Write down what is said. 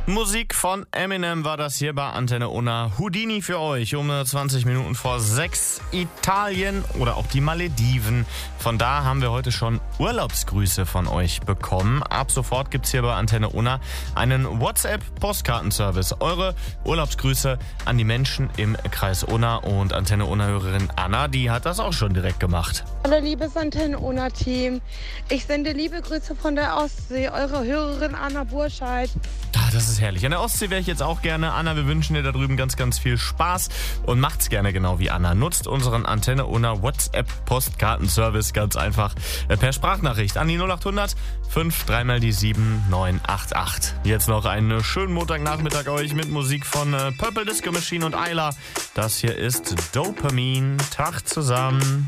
Musik von Eminem war das hier bei Antenne Unna. Houdini für euch um 20 Minuten vor 6. Italien oder auch die Malediven. Von da haben wir heute schon Urlaubsgrüße von euch bekommen. Ab sofort gibt's hier bei Antenne Unna einen WhatsApp-Postkartenservice. Eure Urlaubsgrüße an die Menschen im Kreis Unna. Und Antenne Unna-Hörerin Anna, die hat das auch schon direkt gemacht. Hallo liebes Antenne Unna-Team. Ich sende liebe Grüße von der Ostsee. Eure Hörerin Anna Burscheid. Das ist herrlich. An der Ostsee wäre ich jetzt auch gerne. Anna, wir wünschen dir da drüben ganz, ganz viel Spaß und macht's gerne genau wie Anna. Nutzt unseren Antenne Unna WhatsApp-Postkartenservice ganz einfach per Sprachnachricht an die 0800 5 3 mal die 7 988. Jetzt noch einen schönen Montagnachmittag euch mit Musik von Purple Disco Machine und Ayla. Das hier ist Dopamine. Tag zusammen.